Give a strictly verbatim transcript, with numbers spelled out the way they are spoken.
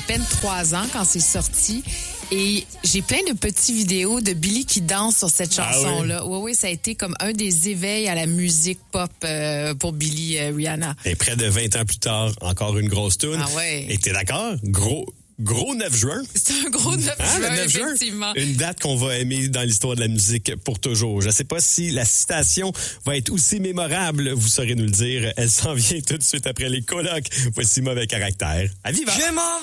peine trois ans quand c'est sorti. Et j'ai plein de petites vidéos de Billie qui danse sur cette chanson-là. Ah oui? oui, oui, ça a été comme un des éveils à la musique pop euh, pour Billie euh, Rihanna. Et près de vingt ans plus tard, encore une grosse toune. Ah ouais. Et t'es d'accord? Gros... Gros neuf juin. C'est un gros neuf hein, juin, le neuf effectivement. Juin, une date qu'on va aimer dans l'histoire de la musique pour toujours. Je ne sais pas si la citation va être aussi mémorable. Vous saurez nous le dire. Elle s'en vient tout de suite après les colocs. Voici Mauvais Caractère. À vivre!